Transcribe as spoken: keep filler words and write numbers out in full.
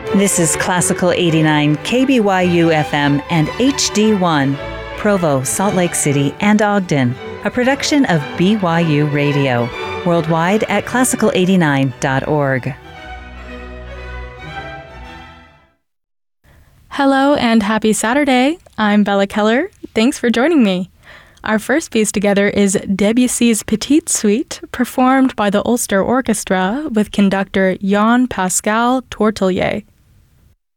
This is Classical eighty-nine, K B Y U F M and H D one, Provo, Salt Lake City, and Ogden, a production of B Y U Radio, worldwide at classical eighty-nine dot org. Hello and happy Saturday. I'm Bella Keller. Thanks for joining me. Our first piece together is Debussy's Petite Suite, performed by the Ulster Orchestra with conductor Jean-Pascal Tortelier.